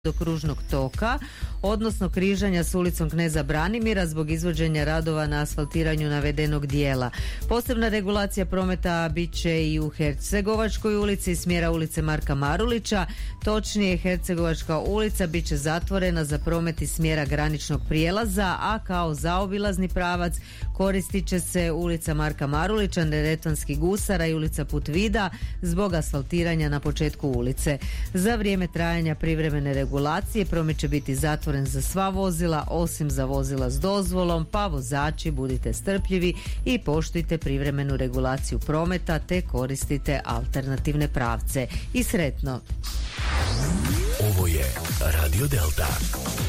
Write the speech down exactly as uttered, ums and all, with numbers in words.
do kružnog toka, odnosno križanja s ulicom Kneza Branimira zbog izvođenja radova na asfaltiranju navedenog dijela. Posebna regulacija prometa bit će i u Hercegovačkoj ulici smjera ulice Marka Marulića. Točnije, Hercegovačka ulica bit će zatvorena za promet iz smjera graničnog prijelaza, a kao zaobilazni pravac koristit će se ulica Marka Marulića, Neretvanskih gusara i ulica Putvida zbog asfaltiranja na početku ulice. Za vrijeme trajanja privremene regulacije promet će biti zatvoren za sva vozila osim za vozila s dozvolom, pa vozači budite strpljivi i poštujte privremenu regulaciju prometa te koristite alternativne pravce. I sretno! Ovo je Radio Delta.